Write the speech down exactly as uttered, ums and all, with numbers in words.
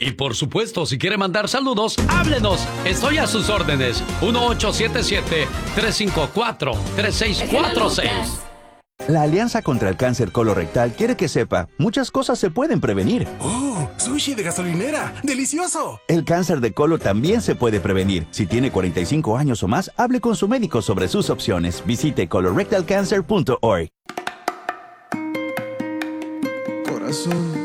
Y por supuesto, si quiere mandar saludos, háblenos. Estoy a sus órdenes. uno ocho siete siete, tres cinco cuatro, tres seis cuatro seis. La Alianza contra el Cáncer Colorectal quiere que sepa, muchas cosas se pueden prevenir. ¡Oh! ¡Sushi de gasolinera! ¡Delicioso! El cáncer de colon también se puede prevenir. Si tiene cuarenta y cinco años o más, hable con su médico sobre sus opciones. Visite colorectal cancer punto org. Corazón,